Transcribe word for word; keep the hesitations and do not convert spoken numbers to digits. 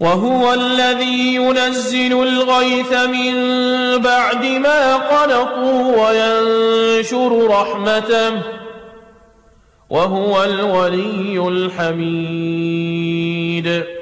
وهو الذي ينزل الغيث من بعد ما قنطوا وينشر رحمته وهو الولي الحميد.